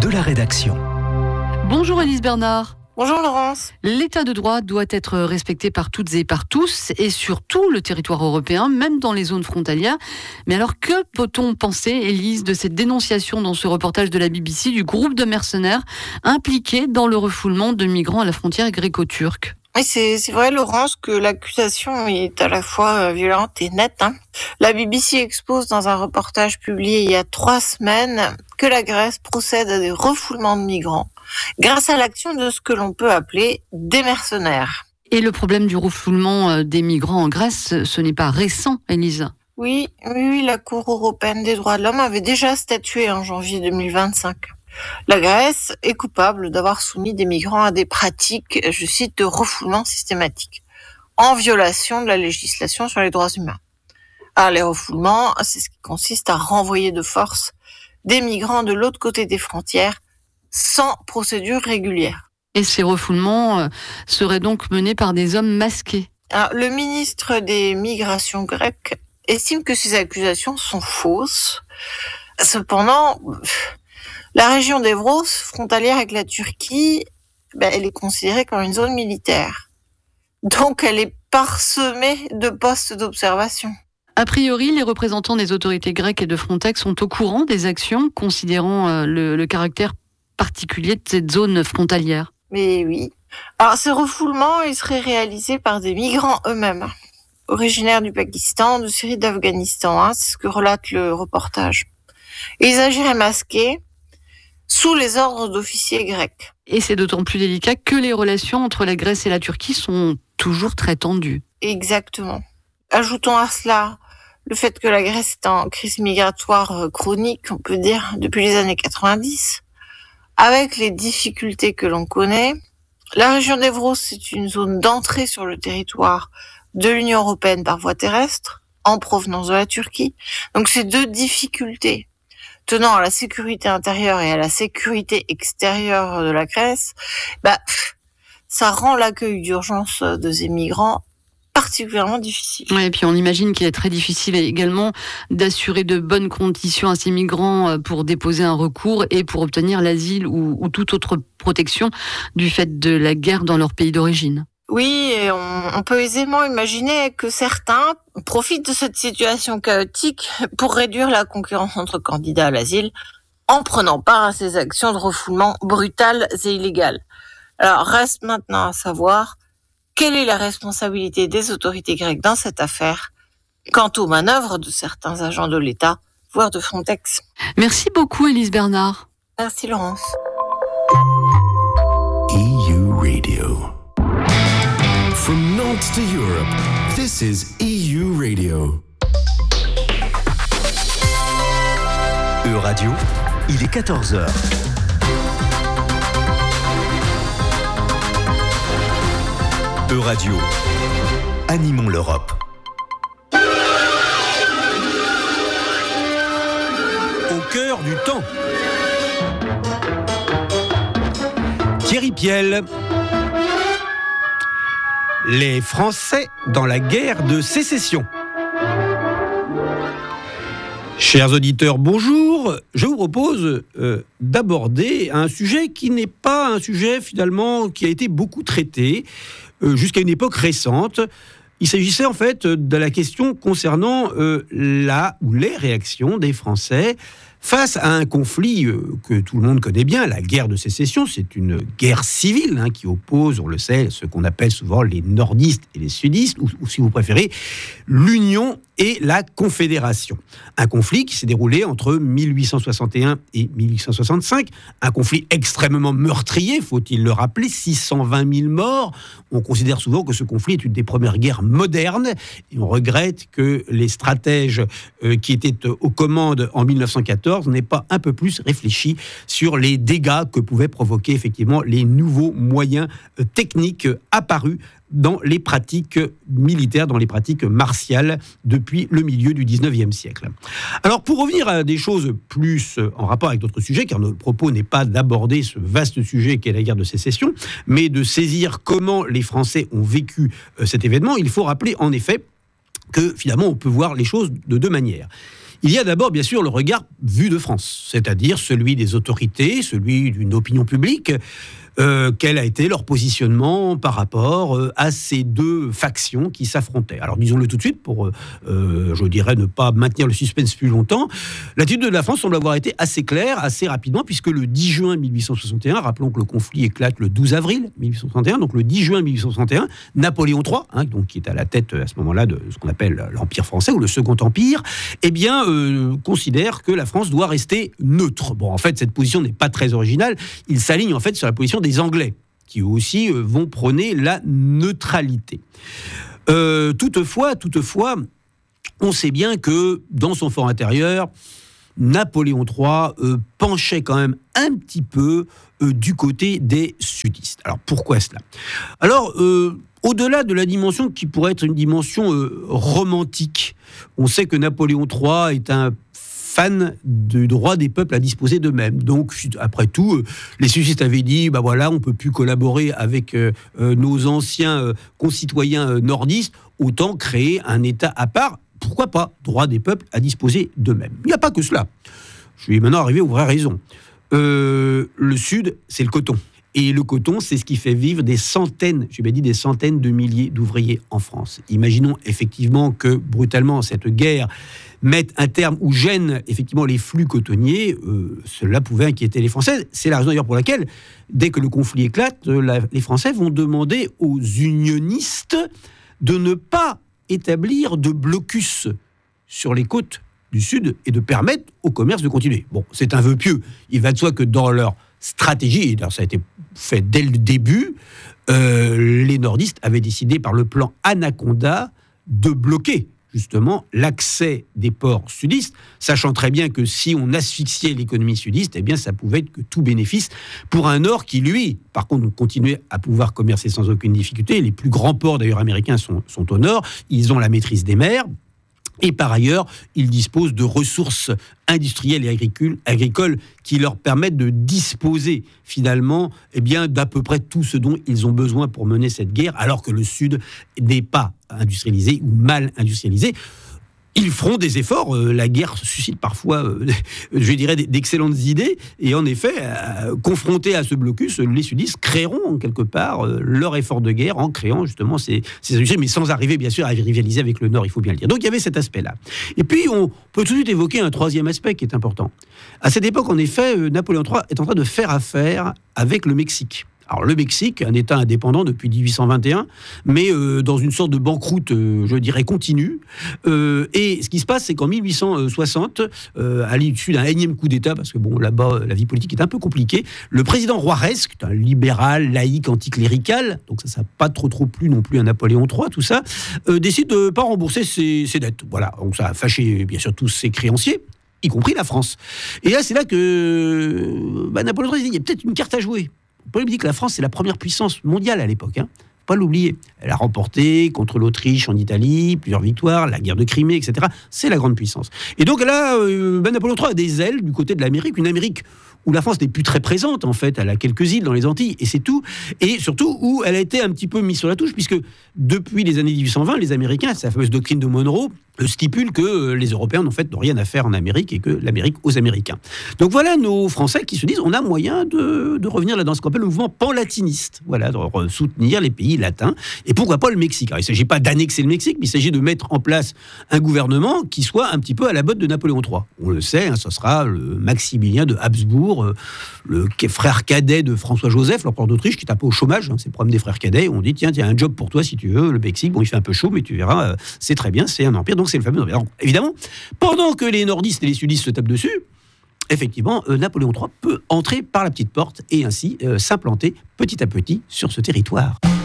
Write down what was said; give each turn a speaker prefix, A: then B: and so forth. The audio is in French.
A: la rédaction.
B: Bonjour Élise Bernard.
C: Bonjour Laurence.
B: L'état de droit doit être respecté par toutes et par tous, et sur tout le territoire européen, même dans les zones frontalières. Mais alors, que peut-on penser, Élise, de cette dénonciation dans ce reportage de la BBC du groupe de mercenaires impliqués dans le refoulement de migrants à la frontière gréco-turque ?
C: Oui, c'est vrai Laurence que l'accusation est à la fois violente et nette. La BBC expose dans un reportage publié il y a 3 semaines que la Grèce procède à des refoulements de migrants grâce à l'action de ce que l'on peut appeler des mercenaires.
B: Et le problème du refoulement des migrants en Grèce, ce n'est pas récent, Élise.
C: Oui, la Cour européenne des droits de l'homme avait déjà statué en janvier 2025. La Grèce est coupable d'avoir soumis des migrants à des pratiques, je cite, de refoulement systématique, en violation de la législation sur les droits humains. Alors, les refoulements, c'est ce qui consiste à renvoyer de force des migrants de l'autre côté des frontières sans procédure régulière.
B: Et ces refoulements seraient donc menés par des hommes masqués.
C: Alors, le ministre des Migrations grecques estime que ces accusations sont fausses. Cependant, la région d'Evros, frontalière avec la Turquie, elle est considérée comme une zone militaire. Donc, elle est parsemée de postes d'observation.
B: A priori, les représentants des autorités grecques et de Frontex sont au courant des actions, considérant le caractère particulier de cette zone frontalière.
C: Mais oui. Alors, ces refoulements, ils seraient réalisés par des migrants eux-mêmes, originaires du Pakistan, de Syrie, d'Afghanistan. C'est ce que relate le reportage. Et ils agiraient masqués, sous les ordres d'officiers grecs.
B: Et c'est d'autant plus délicat que les relations entre la Grèce et la Turquie sont toujours très tendues.
C: Exactement. Ajoutons à cela le fait que la Grèce est en crise migratoire chronique, on peut dire, depuis les années 90. Avec les difficultés que l'on connaît, la région d'Evros, c'est une zone d'entrée sur le territoire de l'Union européenne par voie terrestre, en provenance de la Turquie. Donc ces deux difficultés tenant à la sécurité intérieure et à la sécurité extérieure de la Grèce, ça rend l'accueil d'urgence de ces migrants particulièrement difficile.
B: Ouais, et puis on imagine qu'il est très difficile également d'assurer de bonnes conditions à ces migrants pour déposer un recours et pour obtenir l'asile ou toute autre protection du fait de la guerre dans leur pays d'origine.
C: Oui, et on peut aisément imaginer que certains profitent de cette situation chaotique pour réduire la concurrence entre candidats à l'asile en prenant part à ces actions de refoulement brutales et illégales. Alors, reste maintenant à savoir quelle est la responsabilité des autorités grecques dans cette affaire quant aux manœuvres de certains agents de l'État, voire de Frontex.
B: Merci beaucoup, Élise Bernard.
C: Merci, Laurence.
A: EU Radio. From Nantes to Europe, this is EU Radio. E-Radio, il est 14h. E-Radio, animons l'Europe.
D: Au cœur du temps. Thierry Piel. Les Français dans la guerre de sécession. Chers auditeurs, bonjour. Je vous propose d'aborder un sujet qui n'est pas un sujet finalement qui a été beaucoup traité jusqu'à une époque récente. Il s'agissait en fait de la question concernant la ou les réactions des Français face à un conflit que tout le monde connaît bien, la guerre de sécession. C'est une guerre civile qui oppose, on le sait, ce qu'on appelle souvent les nordistes et les sudistes, ou si vous préférez, l'Union et la Confédération. Un conflit qui s'est déroulé entre 1861 et 1865, un conflit extrêmement meurtrier, faut-il le rappeler, 620 000 morts. On considère souvent que ce conflit est une des premières guerres modernes, et on regrette que les stratèges qui étaient aux commandes en 1914 n'aient pas un peu plus réfléchi sur les dégâts que pouvaient provoquer effectivement les nouveaux moyens techniques apparus dans les pratiques militaires, dans les pratiques martiales depuis le milieu du 19e siècle. Alors, pour revenir à des choses plus en rapport avec d'autres sujets, car notre propos n'est pas d'aborder ce vaste sujet qu'est la guerre de sécession, mais de saisir comment les Français ont vécu cet événement, il faut rappeler en effet que finalement on peut voir les choses de deux manières. Il y a d'abord, bien sûr, le regard vu de France, c'est-à-dire celui des autorités, celui d'une opinion publique. Quel a été leur positionnement par rapport à ces deux factions qui s'affrontaient. Alors disons-le tout de suite pour, je dirais, ne pas maintenir le suspense plus longtemps. L'attitude de la France semble avoir été assez claire, assez rapidement, puisque le 10 juin 1861, rappelons que le conflit éclate le 12 avril 1861, donc le 10 juin 1861, Napoléon III, donc, qui est à la tête à ce moment-là de ce qu'on appelle l'Empire français, ou le Second Empire, considère que la France doit rester neutre. Bon, en fait, cette position n'est pas très originale. Il s'aligne en fait sur la position des Anglais, qui aussi vont prôner la neutralité. Toutefois, on sait bien que dans son fort intérieur, Napoléon III penchait quand même un petit peu du côté des sudistes. Alors pourquoi cela ? Alors, au-delà de la dimension qui pourrait être une dimension romantique, on sait que Napoléon III est un fan du droit des peuples à disposer d'eux-mêmes. Donc, après tout, les sudistes avaient dit, on ne peut plus collaborer avec nos anciens concitoyens nordistes, autant créer un État à part. Pourquoi pas ? Droit des peuples à disposer d'eux-mêmes. Il n'y a pas que cela. Je vais maintenant arriver aux vraies raisons. Le Sud, c'est le coton. Et le coton, c'est ce qui fait vivre des centaines de milliers d'ouvriers en France. Imaginons effectivement que, brutalement, cette guerre mette un terme ou gêne effectivement les flux cotonniers. Cela pouvait inquiéter les Français. C'est la raison d'ailleurs pour laquelle, dès que le conflit éclate, les Français vont demander aux unionistes de ne pas établir de blocus sur les côtes du Sud et de permettre au commerce de continuer. Bon, c'est un vœu pieux. Il va de soi que dans leur stratégie, et ça a été fait dès le début, les nordistes avaient décidé par le plan Anaconda de bloquer justement l'accès des ports sudistes, sachant très bien que si on asphyxiait l'économie sudiste, eh bien ça pouvait être que tout bénéfice pour un Nord qui, lui, par contre, continuait à pouvoir commercer sans aucune difficulté. Les plus grands ports d'ailleurs américains sont au Nord, ils ont la maîtrise des mers. Et par ailleurs, ils disposent de ressources industrielles et agricoles qui leur permettent de disposer finalement d'à peu près tout ce dont ils ont besoin pour mener cette guerre, alors que le Sud n'est pas industrialisé ou mal industrialisé. Ils feront des efforts, la guerre suscite parfois, je dirais, d'excellentes idées, et en effet, confrontés à ce blocus, les sudistes créeront quelque part leur effort de guerre en créant justement ces industries, mais sans arriver bien sûr à rivaliser avec le Nord, il faut bien le dire. Donc il y avait cet aspect-là. Et puis on peut tout de suite évoquer un troisième aspect qui est important. À cette époque, en effet, Napoléon III est en train de faire affaire avec le Mexique. Alors le Mexique, un État indépendant depuis 1821, mais dans une sorte de banqueroute, je dirais, continue. Et ce qui se passe, c'est qu'en 1860, à l'issue d'un énième coup d'État, parce que là-bas, la vie politique est un peu compliquée, le président Juárez, qui est un libéral, laïque, anticlérical, donc ça n'a pas trop plu non plus à Napoléon III, tout ça, décide de ne pas rembourser ses dettes. Voilà, donc ça a fâché bien sûr tous ses créanciers, y compris la France. Et là, c'est là que Napoléon III dit, il y a peut-être une carte à jouer. On peut dire que la France, c'est la première puissance mondiale à l'époque. Faut pas l'oublier. Elle a remporté contre l'Autriche en Italie, plusieurs victoires, la guerre de Crimée, etc. C'est la grande puissance. Et donc là, Napoléon III a des ailes du côté de l'Amérique, une Amérique où la France n'est plus très présente, en fait. Elle a quelques îles dans les Antilles, et c'est tout. Et surtout, où elle a été un petit peu mise sur la touche, puisque depuis les années 1820, les Américains, c'est la fameuse doctrine de Monroe, stipule que les Européens, en fait, n'ont rien à faire en Amérique, et que l'Amérique aux Américains. Donc voilà nos Français qui se disent, on a moyen de revenir là dans ce qu'on appelle le mouvement pan-latiniste. Voilà, de soutenir les pays latins. Et pourquoi pas le Mexique ? Alors, il ne s'agit pas d'annexer le Mexique, mais il s'agit de mettre en place un gouvernement qui soit un petit peu à la botte de Napoléon III. On le sait, ce sera le Maximilien de Habsbourg, le frère cadet de François-Joseph, l'empereur d'Autriche, qui est un peu au chômage. C'est le problème des frères cadets. On dit, tiens, il y a un job pour toi si tu veux. Le Mexique, il fait un peu chaud, mais tu verras, c'est très bien, c'est un empire. Donc c'est le fameux empire. Alors, évidemment, pendant que les nordistes et les sudistes se tapent dessus, effectivement, Napoléon III peut entrer par la petite porte et ainsi s'implanter petit à petit sur ce territoire.